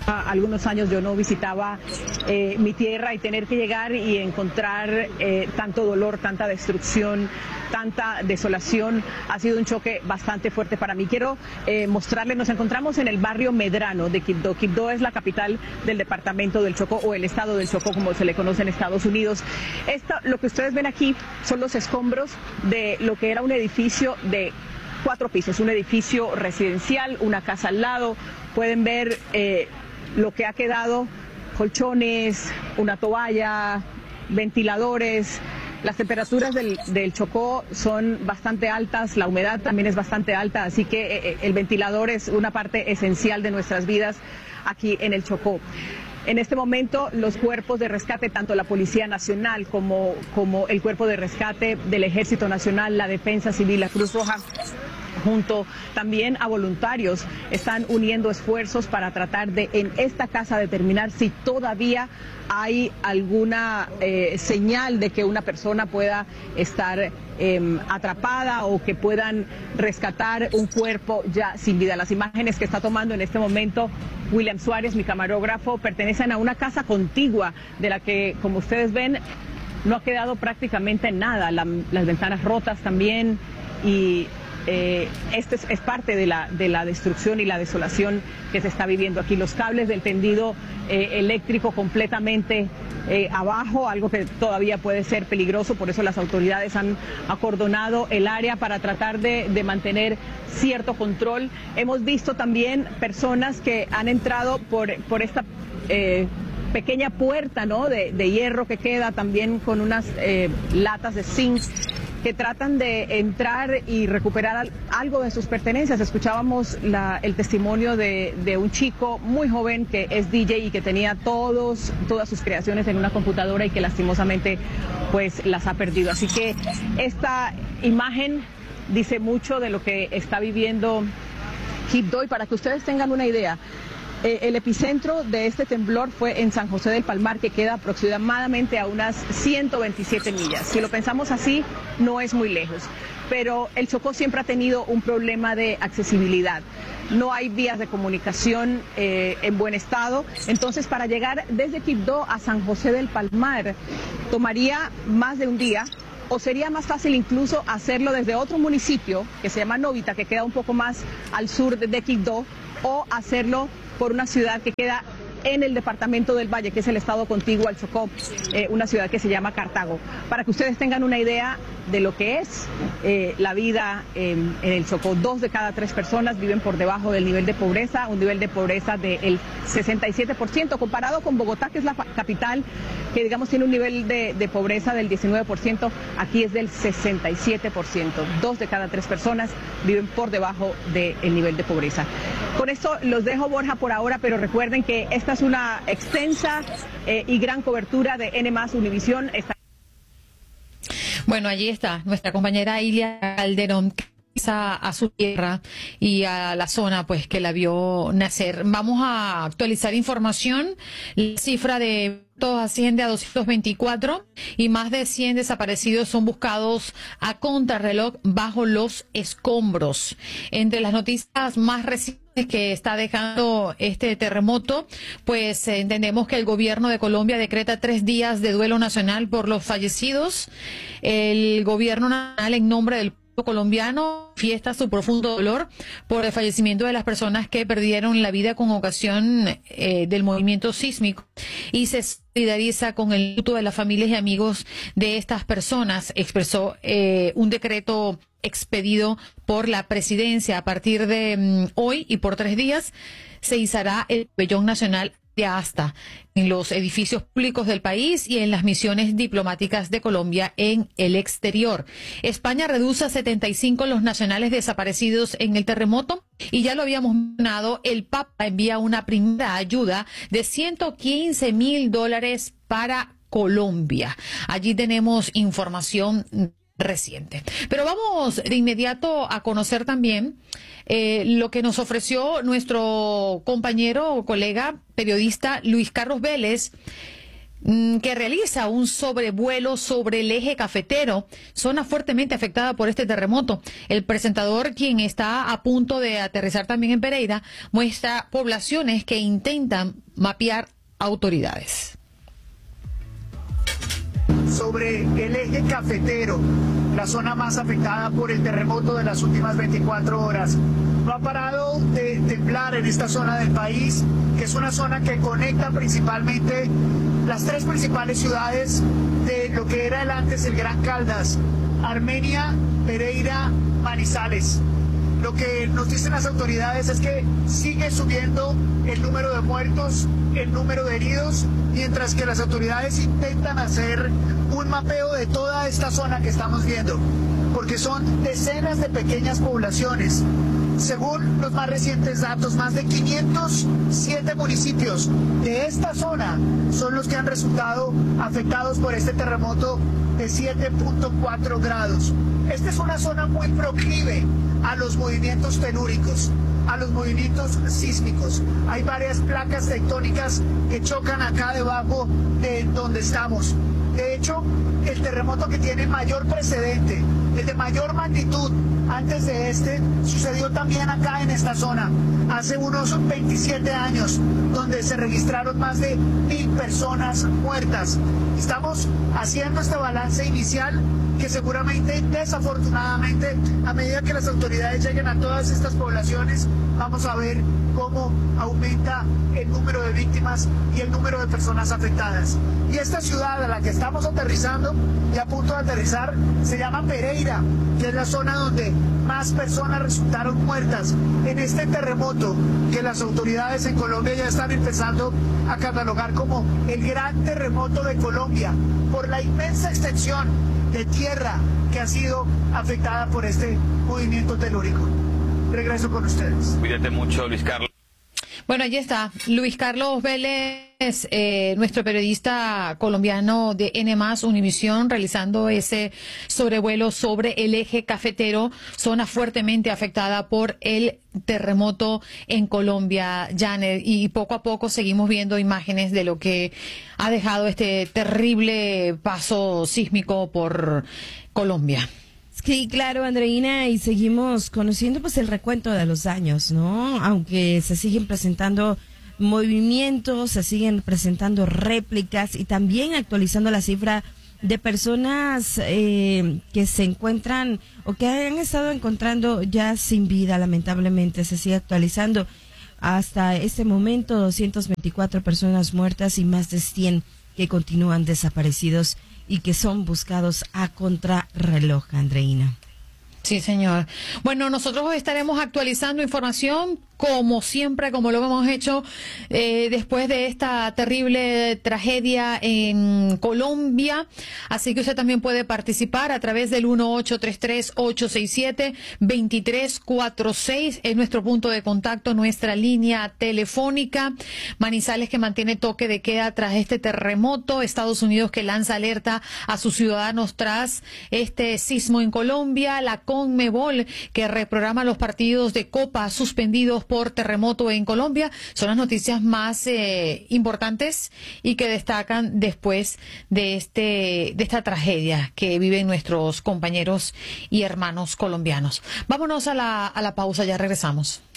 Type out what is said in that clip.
Algunos años yo no visitaba mi tierra y tener que llegar y encontrar tanto dolor, tanta destrucción, tanta desolación, ha sido un choque bastante fuerte para mí. Quiero mostrarles, nos encontramos en el barrio Medrano de Quibdó. Quibdó es la capital del departamento del Chocó, o el estado del Chocó, como se le conoce en Estados Unidos. Lo que ustedes ven aquí son los escombros de lo que era un edificio de 4 pisos, un edificio residencial, una casa al lado. Pueden ver lo que ha quedado: colchones, una toalla, ventiladores. Las temperaturas del Chocó son bastante altas, la humedad también es bastante alta, así que el ventilador es una parte esencial de nuestras vidas aquí en el Chocó. En este momento, los cuerpos de rescate, tanto la Policía Nacional como el Cuerpo de Rescate del Ejército Nacional, la Defensa Civil, la Cruz Roja, junto también a voluntarios, están uniendo esfuerzos para tratar de en esta casa determinar si todavía hay alguna señal de que una persona pueda estar atrapada o que puedan rescatar un cuerpo ya sin vida. Las imágenes que está tomando en este momento William Suárez, mi camarógrafo, pertenecen a una casa contigua de la que, como ustedes ven, no ha quedado prácticamente nada. Las ventanas rotas también, y este es parte de la destrucción y la desolación que se está viviendo aquí. Los cables del tendido eléctrico completamente abajo, algo que todavía puede ser peligroso, por eso las autoridades han acordonado el área para tratar de mantener cierto control. Hemos visto también personas que han entrado por esta pequeña puerta, ¿no?, de hierro que queda, también con unas latas de zinc, que tratan de entrar y recuperar algo de sus pertenencias. Escuchábamos el testimonio de un chico muy joven que es DJ y que tenía todas sus creaciones en una computadora y que lastimosamente pues las ha perdido. Así que esta imagen dice mucho de lo que está viviendo Quibdó. Y para que ustedes tengan una idea, el epicentro de este temblor fue en San José del Palmar, que queda aproximadamente a unas 127 millas. Si lo pensamos así, no es muy lejos. Pero el Chocó siempre ha tenido un problema de accesibilidad. No hay vías de comunicación en buen estado. Entonces, para llegar desde Quibdó a San José del Palmar, tomaría más de un día. O sería más fácil incluso hacerlo desde otro municipio que se llama Novita, que queda un poco más al sur de Quibdó, o hacerlo por una ciudad que queda en el departamento del Valle, que es el estado contiguo al Chocó, una ciudad que se llama Cartago. Para que ustedes tengan una idea de lo que es la vida en el Chocó, 2 de cada 3 personas viven por debajo del nivel de pobreza, un nivel de pobreza del 67%, comparado con Bogotá, que es la capital, que digamos tiene un nivel de pobreza del 19%, aquí es del 67%. 2 de cada 3 personas viven por debajo del nivel de pobreza. Con esto los dejo, Borja, por ahora, pero recuerden que esta es una extensa y gran cobertura de N+ Univisión. Bueno, allí está nuestra compañera Ilia Calderón, a su tierra y a la zona pues que la vio nacer. Vamos a actualizar información. La cifra de asciende a 224 y más de 100 desaparecidos son buscados a contrarreloj bajo los escombros. Entre las noticias más recientes que está dejando este terremoto, pues entendemos que el gobierno de Colombia decreta 3 días de duelo nacional por los fallecidos. El gobierno nacional, en nombre del colombiano, fiesta su profundo dolor por el fallecimiento de las personas que perdieron la vida con ocasión del movimiento sísmico y se solidariza con el luto de las familias y amigos de estas personas. Expresó un decreto expedido por la presidencia. A partir de hoy y por 3 días se izará el pabellón nacional de asta en los edificios públicos del país y en las misiones diplomáticas de Colombia en el exterior. España reduce a 75 los nacionales desaparecidos en el terremoto y ya lo habíamos mencionado, el Papa envía una primera ayuda de $115,000 para Colombia. Allí tenemos información reciente. Pero vamos de inmediato a conocer también lo que nos ofreció nuestro compañero o colega periodista Luis Carlos Vélez. que realiza un sobrevuelo sobre el eje cafetero, zona fuertemente afectada por este terremoto. El presentador, quien está a punto de aterrizar también en Pereira, muestra poblaciones que intentan mapear autoridades. Sobre el eje cafetero, la zona más afectada por el terremoto de las últimas 24 horas. No ha parado de temblar en esta zona del país, que es una zona que conecta principalmente las tres principales ciudades de lo que era antes el Gran Caldas: Armenia, Pereira, Manizales. Lo que nos dicen las autoridades es que sigue subiendo el número de muertos, el número de heridos, mientras que las autoridades intentan hacer un mapeo de toda esta zona que estamos viendo, porque son decenas de pequeñas poblaciones. Según los más recientes datos, más de 507 municipios de esta zona son los que han resultado afectados por este terremoto de 7.4 grados. Esta es una zona muy proclive a los movimientos telúricos, a los movimientos sísmicos. Hay varias placas tectónicas que chocan acá debajo de donde estamos. De hecho, el terremoto que tiene mayor precedente, el de mayor magnitud antes de este, sucedió también acá en esta zona, hace unos 27 años, donde se registraron más de 1.000 personas muertas. Estamos haciendo este balance inicial que seguramente, desafortunadamente, a medida que las autoridades lleguen a todas estas poblaciones, vamos a ver cómo aumenta el número de víctimas y el número de personas afectadas. Y esta ciudad a la que estamos aterrizando y a punto de aterrizar se llama Pereira, que es la zona donde más personas resultaron muertas en este terremoto que las autoridades en Colombia ya están empezando a catalogar como el gran terremoto de Colombia, por la inmensa extensión de tierra que ha sido afectada por este movimiento telúrico. Regreso con ustedes. Cuídate mucho, Luis Carlos. Bueno, allí está Luis Carlos Vélez, nuestro periodista colombiano de N+ Univisión, realizando ese sobrevuelo sobre el eje cafetero, zona fuertemente afectada por el terremoto en Colombia, Janet. Y poco a poco seguimos viendo imágenes de lo que ha dejado este terrible paso sísmico por Colombia. Sí, claro, Andreina, y seguimos conociendo pues el recuento de los daños, ¿no? Aunque se siguen presentando movimientos, se siguen presentando réplicas y también actualizando la cifra de personas que se encuentran o que han estado encontrando ya sin vida, lamentablemente, se sigue actualizando. Hasta este momento, 224 personas muertas y más de 100 que continúan desaparecidos y que son buscados a contrarreloj, Andreina. Sí, señor. Bueno, nosotros estaremos actualizando información como siempre, como lo hemos hecho después de esta terrible tragedia en Colombia. Así que usted también puede participar a través del 1-833-867-2346. Es nuestro punto de contacto, nuestra línea telefónica. Manizales, que mantiene toque de queda tras este terremoto. Estados Unidos, que lanza alerta a sus ciudadanos tras este sismo en Colombia. La Conmebol, que reprograma los partidos de Copa suspendidos por terremoto en Colombia. Son las noticias más importantes y que destacan después de esta tragedia que viven nuestros compañeros y hermanos colombianos. Vámonos a la pausa, ya regresamos.